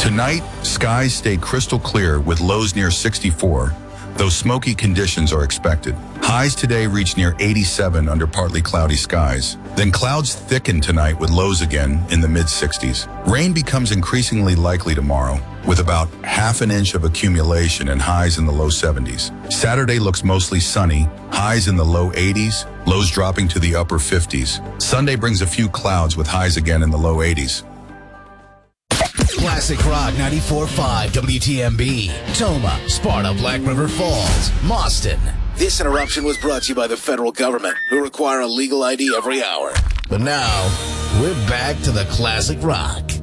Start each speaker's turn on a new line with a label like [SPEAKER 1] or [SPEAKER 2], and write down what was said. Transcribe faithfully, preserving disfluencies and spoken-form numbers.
[SPEAKER 1] Tonight, skies stay crystal clear with lows near sixty-four, though smoky conditions are expected. Highs today reach near eighty-seven under partly cloudy skies. Then clouds thicken tonight with lows again in the mid-sixties. Rain becomes increasingly likely tomorrow, with about half an inch of accumulation and highs in the low seventies. Saturday looks mostly sunny, highs in the low eighties, lows dropping to the upper fifties. Sunday brings a few clouds with highs again in the low eighties.
[SPEAKER 2] Classic Rock ninety-four point five W T M B, Toma, Sparta, Black River Falls, Mauston. This interruption was brought to you by the federal government, who require a legal I D every hour. But now, we're back to the Classic Rock.